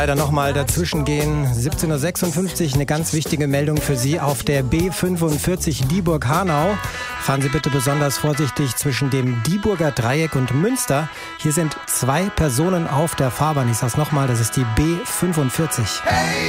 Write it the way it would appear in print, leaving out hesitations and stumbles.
Leider nochmal dazwischen gehen. 17.56 Uhr, eine ganz wichtige Meldung für Sie auf der B45 Dieburg-Hanau. Fahren Sie bitte besonders vorsichtig zwischen dem Dieburger Dreieck und Münster. Hier sind 2 Personen auf der Fahrbahn. Ich sag's nochmal, das ist die B45. Hey!